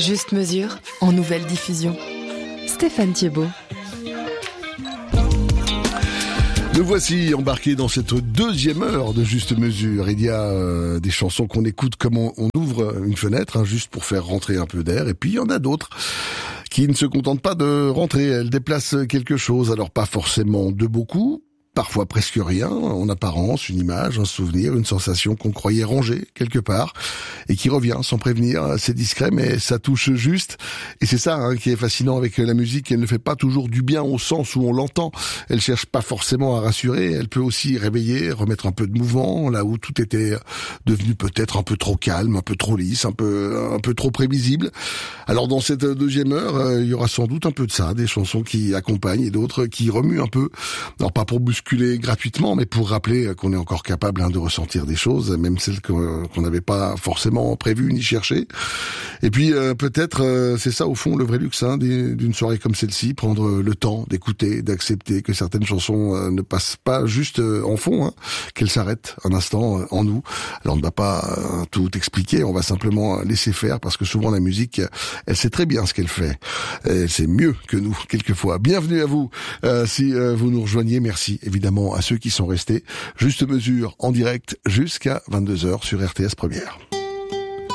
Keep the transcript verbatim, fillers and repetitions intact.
Juste mesure, en nouvelle diffusion. Stéphane Thiebaud. Nous voici embarqués dans cette deuxième heure de Juste Mesure. Il y a euh, des chansons qu'on écoute comme on, on ouvre une fenêtre, hein, juste pour faire rentrer un peu d'air. Et puis il y en a d'autres qui ne se contentent pas de rentrer. Elles déplacent quelque chose, alors pas forcément de beaucoup, parfois presque rien, en apparence, une image, un souvenir, une sensation qu'on croyait rangée quelque part et qui revient sans prévenir. C'est discret mais ça touche juste et c'est ça hein, qui est fascinant avec la musique. Elle ne fait pas toujours du bien au sens où on l'entend. Elle cherche pas forcément à rassurer, elle peut aussi réveiller, remettre un peu de mouvement là où tout était devenu peut-être un peu trop calme, un peu trop lisse, un peu un peu trop prévisible. Alors dans cette deuxième heure, il y aura sans doute un peu de ça, des chansons qui accompagnent et d'autres qui remuent un peu. Alors pas pour bousculer gratuitement, mais pour rappeler qu'on est encore capable hein, de ressentir des choses, même celles que, qu'on n'avait pas forcément prévues ni cherchées. Et puis euh, peut-être, euh, c'est ça au fond le vrai luxe hein, d'une soirée comme celle-ci, prendre le temps d'écouter, d'accepter que certaines chansons euh, ne passent pas juste euh, en fond, hein, qu'elles s'arrêtent un instant euh, en nous. Alors on ne va pas euh, tout expliquer, on va simplement laisser faire, parce que souvent la musique, elle sait très bien ce qu'elle fait. Elle sait mieux que nous, quelquefois. Bienvenue à vous, euh, si euh, vous nous rejoignez, merci évidemment à ceux qui sont restés. Juste Mesure en direct jusqu'à vingt-deux heures sur R T S Première.